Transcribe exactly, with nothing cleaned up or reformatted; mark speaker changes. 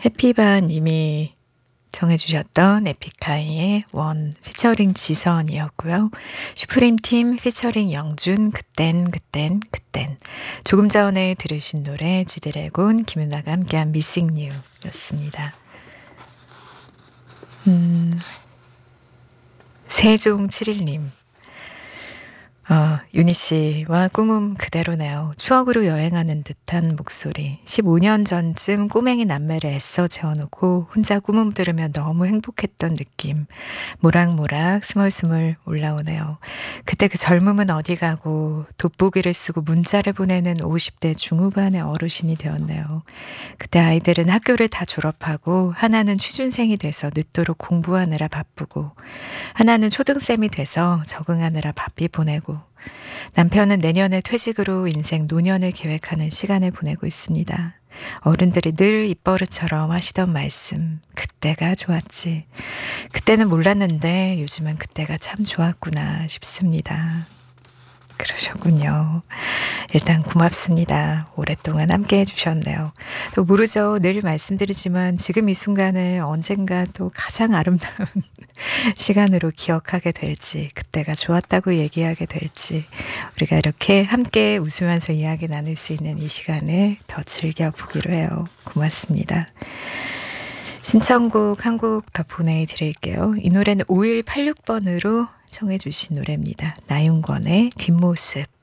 Speaker 1: 해피반 님이 정해주셨던 에픽하이의 원 피처링 지선이었고요. 슈프림팀 피처링 영준 그땐 그땐 그땐. 조금 전에 들으신 노래 지드래곤 김윤아가 함께한 미싱 유 였습니다. 음, 세종칠일 님. 어, 유니 씨와 꿈은 그대로네요. 추억으로 여행하는 듯한 목소리. 십오 년 전쯤 꼬맹이 남매를 애써 재워놓고 혼자 꿈음 들으며 너무 행복했던 느낌. 모락모락 스멀스멀 올라오네요. 그때 그 젊음은 어디 가고 돋보기를 쓰고 문자를 보내는 오십 대 중후반의 어르신이 되었네요. 그때 아이들은 학교를 다 졸업하고 하나는 취준생이 돼서 늦도록 공부하느라 바쁘고 하나는 초등쌤이 돼서 적응하느라 바삐 보내고 남편은 내년에 퇴직으로 인생 노년을 계획하는 시간을 보내고 있습니다. 어른들이 늘 입버릇처럼 하시던 말씀, 그때가 좋았지. 그때는 몰랐는데 요즘은 그때가 참 좋았구나 싶습니다. 그러셨군요. 일단 고맙습니다. 오랫동안 함께 해주셨네요. 또 모르죠. 늘 말씀드리지만 지금 이 순간을 언젠가 또 가장 아름다운 시간으로 기억하게 될지, 그때가 좋았다고 얘기하게 될지, 우리가 이렇게 함께 웃으면서 이야기 나눌 수 있는 이 시간을 더 즐겨보기로 해요. 고맙습니다. 신청곡 한 곡 더 보내드릴게요. 이 노래는 오일팔육 번으로 청해 주신 노래입니다. 나윤권의 뒷모습.